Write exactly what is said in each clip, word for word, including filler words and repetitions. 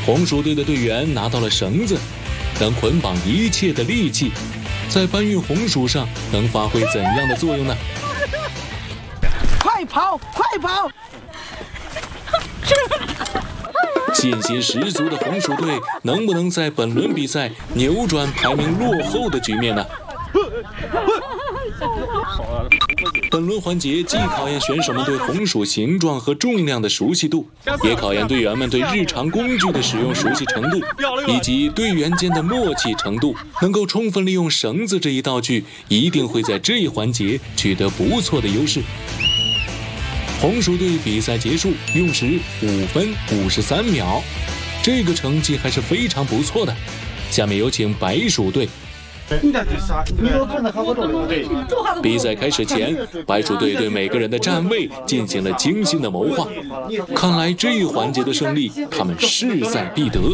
红薯队的队员拿到了绳子，能捆绑一切的力气，在搬运红薯上能发挥怎样的作用呢？ 快跑，快跑！ 信心十足的红薯队能不能在本轮比赛扭转排名落后的局面呢？本轮环节既考验选手们对红薯形状和重量的熟悉度，也考验队员们对日常工具的使用熟悉程度，以及队员间的默契程度。能够充分利用绳子这一道具，一定会在这一环节取得不错的优势。红薯队比赛结束，用时五分五十三秒，这个成绩还是非常不错的。下面有请白薯队。比赛开始前，白薯队对每个人的站位进行了精心的谋划，看来这一环节的胜利，他们势在必得。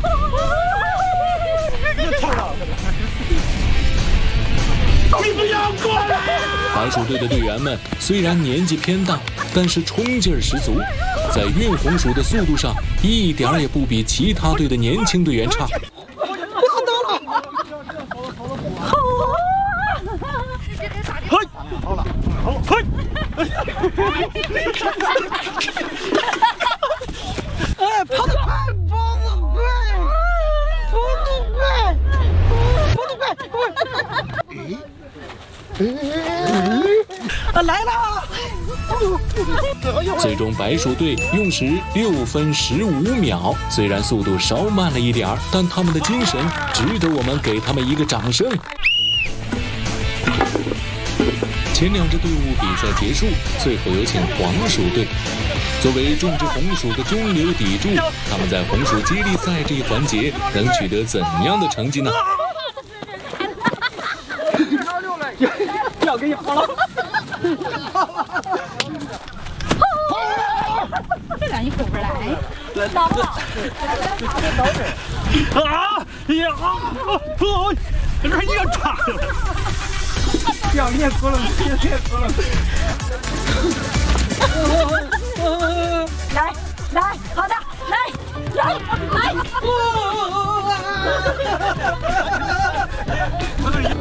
你不要过来！ 白薯队的队员们虽然年纪偏大，但是冲劲儿十足，在运红薯的速度上一点儿也不比其他队的年轻队员差。 拿到了！好啊！嘿，好了，好了，嘿！哎，跑得快，跑得快，跑得快，跑得快，快！啊，来了！ 最终白薯队用时六分十五秒，虽然速度稍慢了一点儿，但他们的精神值得我们给他们一个掌声。前两支队伍比赛结束，最后有请黄薯队。作为种植红薯的中流砥柱，他们在红薯接力赛这一环节能取得怎样的成绩呢？ 要给你好了！ 这让你过不来，老不好？ 啊！呀！哦，这一个叉！要练过了，练练过了。